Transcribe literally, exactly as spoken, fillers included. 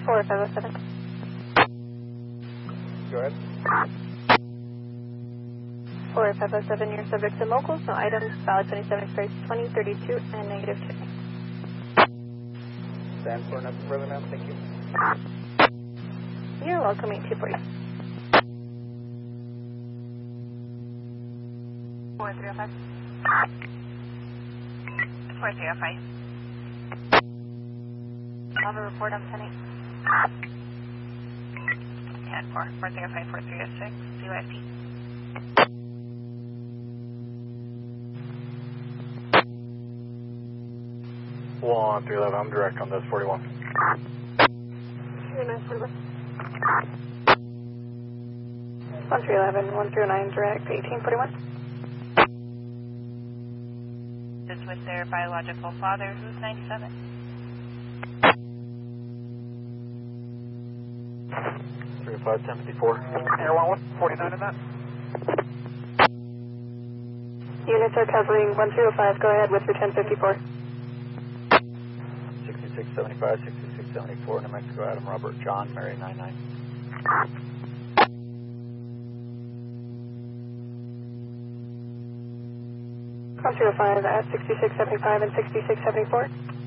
four five oh seven. Go ahead. four five oh seven, your subject's in locals, no items, valid twenty-seven, space twenty, thirty-two, and negative two. Stand for nothing further, ma'am. Thank you. You're welcome, eight two four zero. four three oh five. four three oh five. I'll have a report on ten eight. ten four, four three oh five, four three oh six, C Y F T. one three eleven, I'm direct on this forty-one. Very nice, number. one three eleven, one three oh nine, direct, eighteen forty-one. This with their biological father, who's ninety-seven. three oh five, ten fifty-four. Air one one, forty-nine in that. Units are covering one three oh five, go ahead with your ten fifty-four. sixty-six seventy-five, sixty-six seventy-four, New Mexico, Adam, Robert, John, Mary, nine nine. one three oh five at sixty-six seventy-five and sixty-six seventy-four.